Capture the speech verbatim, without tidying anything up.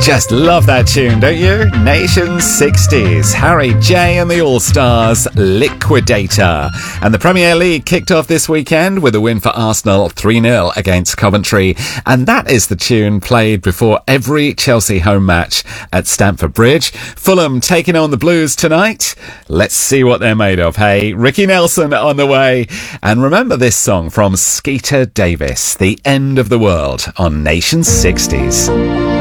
Just love that tune, don't you? Nation sixties, Harry J and the All-Stars, Liquidator. And the Premier League kicked off this weekend with a win for Arsenal three nil against Coventry. And that is the tune played before every Chelsea home match at Stamford Bridge. Fulham taking on the Blues tonight. Let's see what they're made of, hey? Ricky Nelson on the way. And remember this song from Skeeter Davis, The End of the World, on Nation sixties.